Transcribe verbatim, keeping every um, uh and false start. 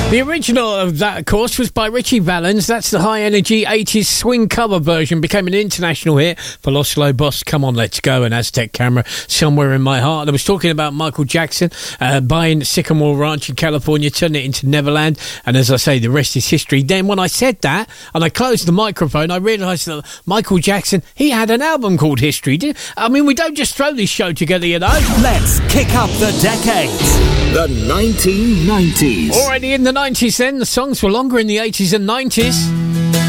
The original of that, of course, was by Richie Valens. That's the high-energy eighties swing cover version. Became an international hit for Los Lobos, Come On, Let's Go, and Aztec Camera, Somewhere in My Heart. I was talking about Michael Jackson uh, buying Sycamore Ranch in California, turning it into Neverland, and as I say, the rest is history. Then when I said that, and I closed the microphone, I realised that Michael Jackson, he had an album called History. I mean, we don't just throw this show together, you know. Let's kick up the decades. The nineteen nineties. Already in the nineties then, the songs were longer in the eighties and nineties.